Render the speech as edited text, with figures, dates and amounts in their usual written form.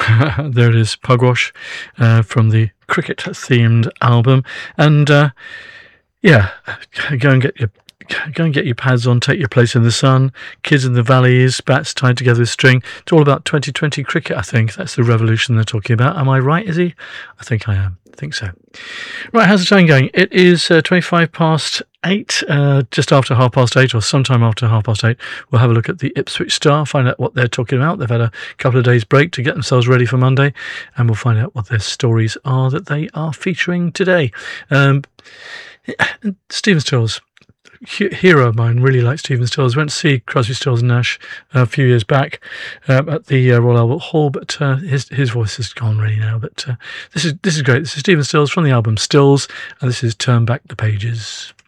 There it is, Pugwash, from the cricket-themed album. And yeah, go and get your pads on, take your place in the sun. Kids in the valleys, bats tied together with string. It's all about 2020 cricket, I think. That's the revolution they're talking about. Am I right, is he? I think I am. I think so. Right, how's the time going? It is 25 past 8, just after 8:30, or sometime after 8:30. We'll have a look at the Ipswich Star, find out what they're talking about. They've had a couple of days break to get themselves ready for Monday, and we'll find out what their stories are that they are featuring today. Stephen Stills, hero of mine, really like Stephen Stills. Went to see Crosby, Stills and Nash a few years back at the Royal Albert Hall, but his voice has gone really now. But this is great. This is Stephen Stills from the album Stills, and this is Turn Back the Pages.